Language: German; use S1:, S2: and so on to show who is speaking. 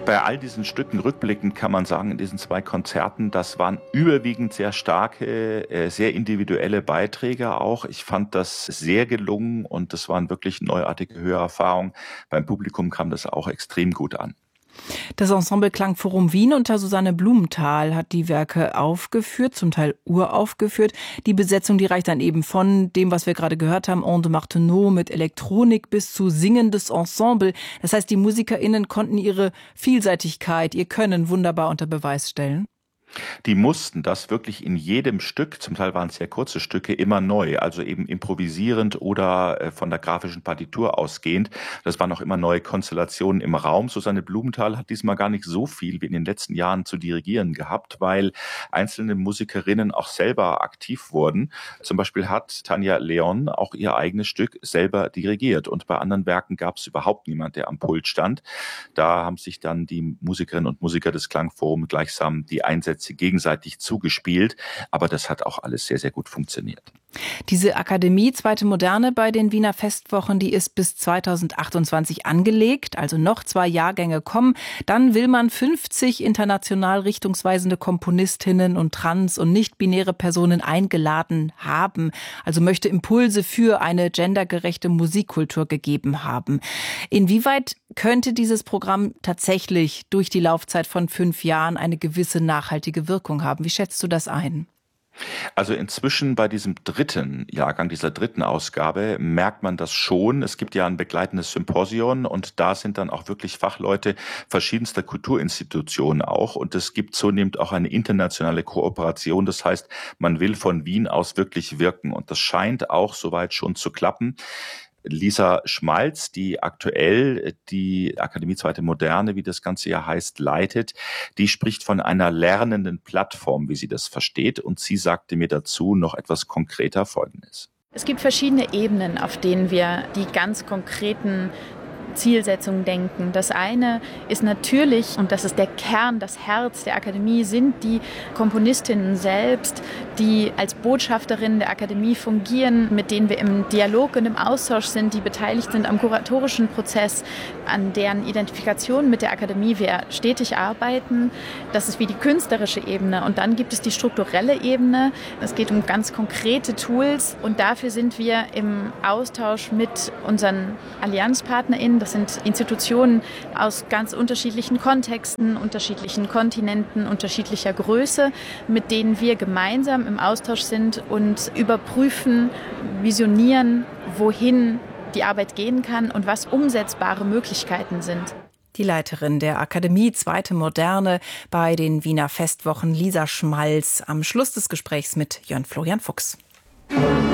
S1: Bei all diesen Stücken rückblickend kann man sagen, in diesen 2 Konzerten, das waren überwiegend sehr starke, sehr individuelle Beiträge auch. Ich fand das sehr gelungen und das waren wirklich neuartige Hörerfahrungen. Beim Publikum kam das auch extrem gut an.
S2: Das Ensemble Klangforum Wien unter Susanne Blumenthal hat die Werke aufgeführt, zum Teil uraufgeführt. Die Besetzung, die reicht dann eben von dem, was wir gerade gehört haben, On de Martenot mit Elektronik bis zu singendes Ensemble. Das heißt, die MusikerInnen konnten ihre Vielseitigkeit, ihr Können wunderbar unter Beweis stellen.
S1: Die mussten das wirklich in jedem Stück, zum Teil waren es sehr kurze Stücke, immer neu, also eben improvisierend oder von der grafischen Partitur ausgehend. Das waren auch immer neue Konstellationen im Raum. Susanne Blumenthal hat diesmal gar nicht so viel wie in den letzten Jahren zu dirigieren gehabt, weil einzelne Musikerinnen auch selber aktiv wurden. Zum Beispiel hat Tanja Leon auch ihr eigenes Stück selber dirigiert und bei anderen Werken gab es überhaupt niemand, der am Pult stand. Da haben sich dann die Musikerinnen und Musiker des Klangforums gleichsam die Einsätze gegenseitig zugespielt, aber das hat auch alles sehr, sehr gut funktioniert.
S2: Diese Akademie Zweite Moderne bei den Wiener Festwochen, die ist bis 2028 angelegt, also noch 2 Jahrgänge kommen. Dann will man 50 international richtungsweisende Komponistinnen und trans- und nicht-binäre Personen eingeladen haben, also möchte Impulse für eine gendergerechte Musikkultur gegeben haben. Inwieweit könnte dieses Programm tatsächlich durch die Laufzeit von 5 Jahren eine gewisse nachhaltige Wirkung haben? Wie schätzt du das ein?
S1: Also inzwischen bei diesem 3. Jahrgang, dieser 3. Ausgabe, merkt man das schon. Es gibt ja ein begleitendes Symposion und da sind dann auch wirklich Fachleute verschiedenster Kulturinstitutionen auch. Und es gibt zunehmend auch eine internationale Kooperation. Das heißt, man will von Wien aus wirklich wirken. Und das scheint auch soweit schon zu klappen. Lisa Schmalz, die aktuell die Akademie Zweite Moderne, wie das Ganze ja heißt, leitet, die spricht von einer lernenden Plattform, wie sie das versteht. Und sie sagte mir dazu noch etwas konkreter Folgendes.
S3: Es gibt verschiedene Ebenen, auf denen wir die ganz konkreten Zielsetzungen denken. Das eine ist natürlich, und das ist der Kern, das Herz der Akademie, sind die Komponistinnen selbst, die als Botschafterinnen der Akademie fungieren, mit denen wir im Dialog und im Austausch sind, die beteiligt sind am kuratorischen Prozess, an deren Identifikation mit der Akademie wir stetig arbeiten. Das ist wie die künstlerische Ebene. Und dann gibt es die strukturelle Ebene. Es geht um ganz konkrete Tools und dafür sind wir im Austausch mit unseren AllianzpartnerInnen. Das sind Institutionen aus ganz unterschiedlichen Kontexten, unterschiedlichen Kontinenten, unterschiedlicher Größe, mit denen wir gemeinsam im Austausch sind und überprüfen, visionieren, wohin die Arbeit gehen kann und was umsetzbare Möglichkeiten sind.
S2: Die Leiterin der Akademie Zweite Moderne bei den Wiener Festwochen, Lisa Schmalz, am Schluss des Gesprächs mit Jörn Florian Fuchs.